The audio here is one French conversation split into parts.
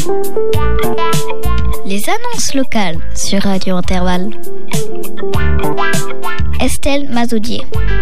Les annonces locales sur Radio Intervalle. Estelle Mazoudier.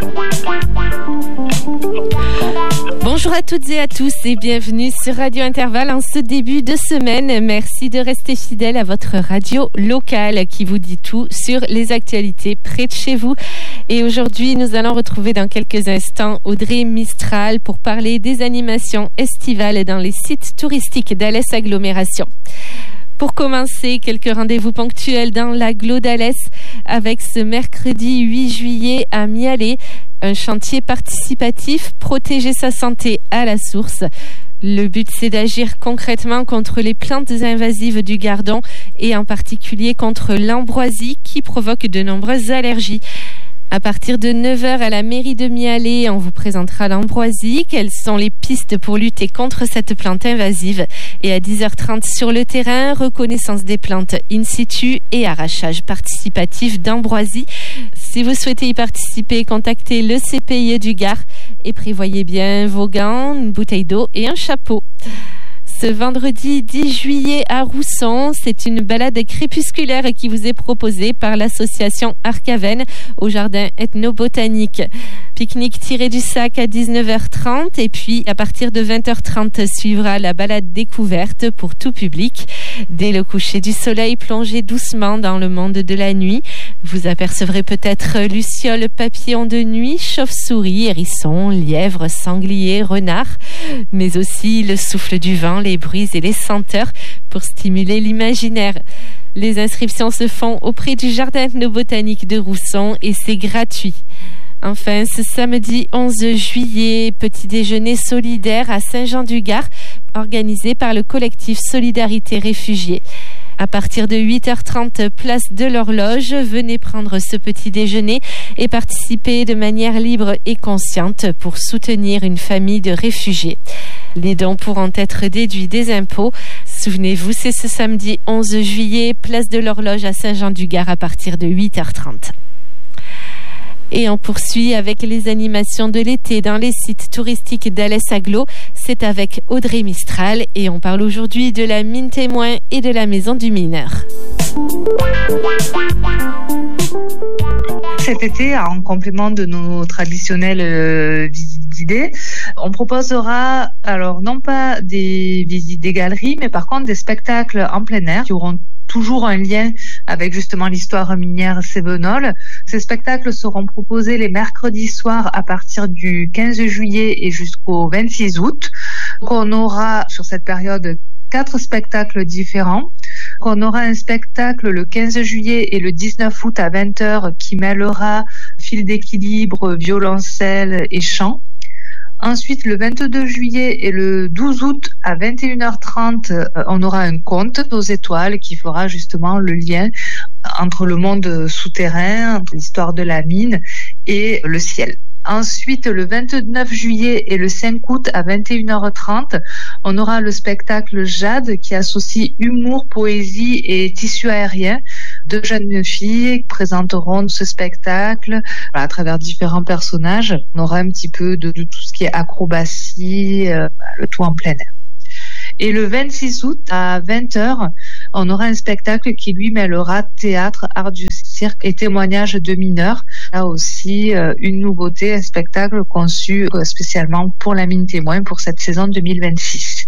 Bonjour à toutes et à tous et bienvenue sur Radio Intervalle en ce début de semaine. Merci de rester fidèle à votre radio locale qui vous dit tout sur les actualités près de chez vous. Et aujourd'hui, nous allons retrouver dans quelques instants Audrey Mistral pour parler des animations estivales dans les sites touristiques d'Alès Agglomération. Pour commencer, quelques rendez-vous ponctuels dans l'agglo d'Alès avec ce mercredi 8 juillet à Mialet, un chantier participatif Protéger sa santé à la source. Le but, c'est d'agir concrètement contre les plantes invasives du Gardon et en particulier contre l'ambroisie qui provoque de nombreuses allergies. À partir de 9h à la mairie de Mialet, on vous présentera l'ambroisie, quelles sont les pistes pour lutter contre cette plante invasive. Et à 10h30 sur le terrain, reconnaissance des plantes in situ et arrachage participatif d'ambroisie. Si vous souhaitez y participer, contactez le CPIE du Gard et prévoyez bien vos gants, une bouteille d'eau et un chapeau. Ce vendredi 10 juillet à Rousson, c'est une balade crépusculaire qui vous est proposée par l'association Arcaven au jardin ethnobotanique. Pique-nique tiré du sac à 19h30 et puis à partir de 20h30 suivra la balade découverte pour tout public. Dès le coucher du soleil, plongez doucement dans le monde de la nuit. Vous apercevrez peut-être lucioles, papillons de nuit, chauves-souris, hérissons, lièvres, sangliers, renards, mais aussi le souffle du vent, les bruits et les senteurs pour stimuler l'imaginaire. Les inscriptions se font auprès du jardin ethnobotanique de Rousson et c'est gratuit. Enfin, ce samedi 11 juillet, petit déjeuner solidaire à Saint-Jean-du-Gard, organisé par le collectif Solidarité Réfugiés. À partir de 8h30, place de l'Horloge, venez prendre ce petit déjeuner et participer de manière libre et consciente pour soutenir une famille de réfugiés. Les dons pourront être déduits des impôts. Souvenez-vous, c'est ce samedi 11 juillet, place de l'Horloge à Saint-Jean-du-Gard à partir de 8h30. Et on poursuit avec les animations de l'été dans les sites touristiques d'Alès Agglo. C'est avec Audrey Mistral et on parle aujourd'hui de la mine témoin et de la maison du mineur. Cet été, en complément de nos traditionnelles visites guidées, on proposera alors non pas des visites des galeries, mais par contre des spectacles en plein air qui auront toujours un lien avec justement l'histoire minière cévenole. Ces spectacles seront proposés les mercredis soirs à partir du 15 juillet et jusqu'au 26 août. Donc on aura sur cette période 4 spectacles différents. On aura un spectacle le 15 juillet et le 19 août à 20h qui mêlera fil d'équilibre, violoncelle et chant. Ensuite, le 22 juillet et le 12 août à 21h30, on aura un conte aux étoiles qui fera justement le lien entre le monde souterrain, entre l'histoire de la mine et le ciel. Ensuite, le 29 juillet et le 5 août à 21h30, on aura le spectacle Jade qui associe humour, poésie et tissu aérien. 2 jeunes filles présenteront ce spectacle à travers différents personnages. On aura un petit peu de tout ce qui est acrobatie, le tout en plein air. Et le 26 août à 20h, on aura un spectacle qui lui mêlera théâtre, art du cirque et témoignages de mineurs. Là aussi, une nouveauté, un spectacle conçu spécialement pour la mine témoin pour cette saison 2026.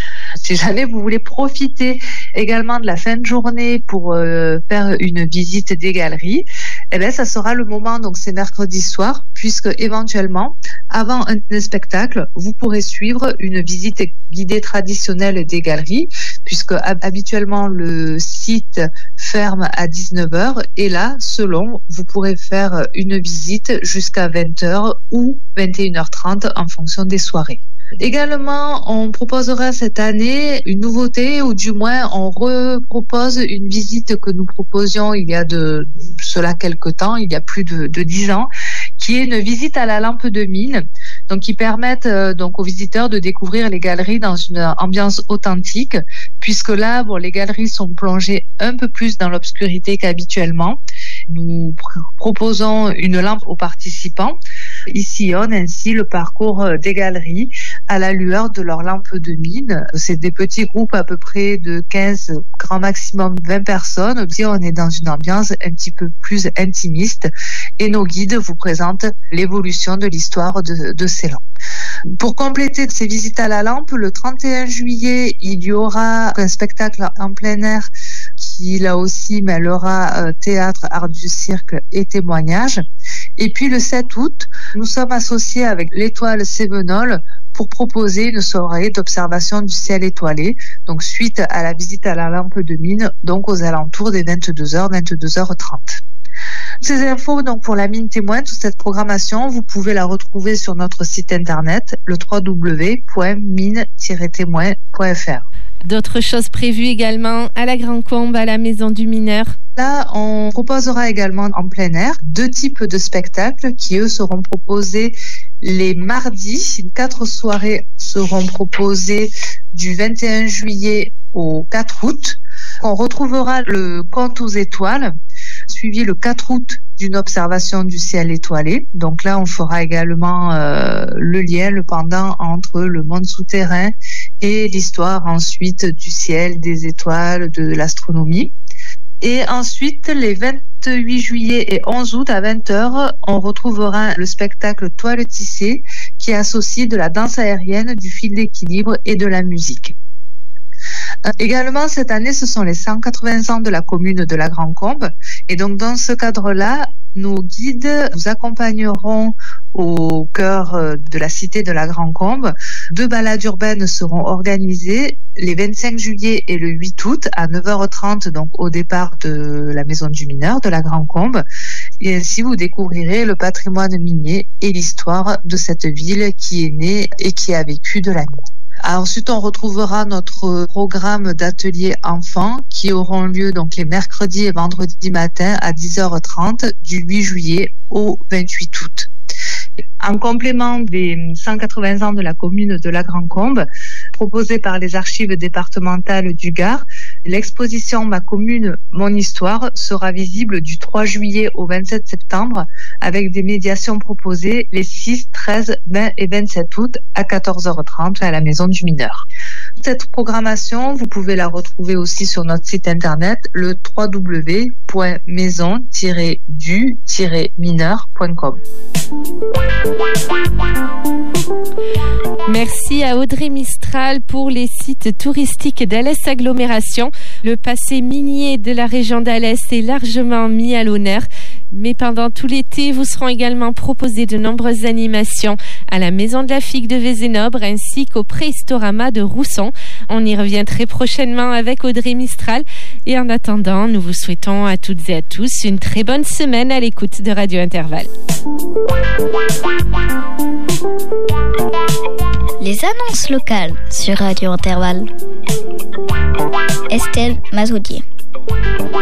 Si jamais vous voulez profiter également de la fin de journée pour faire une visite des galeries, eh bien, ça sera le moment, donc c'est mercredi soir, puisque éventuellement, avant un spectacle, vous pourrez suivre une visite guidée traditionnelle des galeries, puisque habituellement le site ferme à 19h et là, selon, vous pourrez faire une visite jusqu'à 20h ou 21h30 en fonction des soirées. Également, on proposera cette année une nouveauté, ou du moins on repropose une visite que nous proposions il y a de cela quelque temps, il y a plus de 10 ans, qui est une visite à la lampe de mine, donc qui permettent donc aux visiteurs de découvrir les galeries dans une ambiance authentique, puisque là, les galeries sont plongées un peu plus dans l'obscurité qu'habituellement. Nous proposons une lampe aux participants Ils sillonnent ainsi le parcours des galeries à la lueur de leurs lampes de mine. C'est des petits groupes à peu près de 15, grand maximum 20 personnes. On est dans une ambiance un petit peu plus intimiste et nos guides vous présentent l'évolution de l'histoire de ces lampes. Pour compléter ces visites à la lampe, le 31 juillet, il y aura un spectacle en plein air qui, là aussi, mêlera théâtre, art du cirque et témoignages. Et puis le 7 août, nous sommes associés avec l'Étoile Cévenol pour proposer une soirée d'observation du ciel étoilé, donc suite à la visite à la lampe de mine, donc aux alentours des 22h, 22h30. Ces infos donc pour la mine témoin, toute cette programmation, vous pouvez la retrouver sur notre site internet, le www.mine-témoin.fr. D'autres choses prévues également à la Grande Combe, à la Maison du Mineur. Là, on proposera également en plein air 2 types de spectacles qui, eux, seront proposés les mardis. 4 soirées seront proposées du 21 juillet au 4 août. On retrouvera le Conte aux étoiles, suivi le 4 août d'une observation du ciel étoilé. Donc là, on fera également le lien, le pendant entre le monde souterrain et l'histoire ensuite du ciel, des étoiles, de l'astronomie. Et ensuite, les 28 juillet et 11 août à 20h, on retrouvera le spectacle Toile tissée qui associe de la danse aérienne, du fil d'équilibre et de la musique. Également, cette année, ce sont les 180 ans de la commune de la Grande Combe. Et donc, dans ce cadre-là, nos guides vous accompagneront au cœur de la cité de la Grande Combe. 2 balades urbaines seront organisées les 25 juillet et le 8 août à 9h30, donc au départ de la Maison du Mineur de la Grande Combe. Et ainsi, vous découvrirez le patrimoine minier et l'histoire de cette ville qui est née et qui a vécu de la mine. Ensuite, on retrouvera notre programme d'ateliers enfants qui auront lieu donc les mercredis et vendredis matin à 10h30 du 8 juillet au 28 août. En complément des 180 ans de la commune de la Grande Combe, proposée par les archives départementales du Gard, l'exposition Ma commune, mon histoire sera visible du 3 juillet au 27 septembre avec des médiations proposées les 6, 13, 20 et 27 août à 14h30 à la Maison du Mineur. Cette programmation, vous pouvez la retrouver aussi sur notre site internet, le www.maison-du-mineur.com. Merci à Audrey Mistral pour les sites touristiques d'Alès Agglomération. Le passé minier de la région d'Alès est largement mis à l'honneur. Mais pendant tout l'été, vous seront également proposées de nombreuses animations à la Maison de la Figue de Vézénobre ainsi qu'au Préhistorama de Rousson. On y revient très prochainement avec Audrey Mistral. Et en attendant, nous vous souhaitons à toutes et à tous une très bonne semaine à l'écoute de Radio Intervalle. Les annonces locales sur Radio Intervalle. Estelle Mazoudier.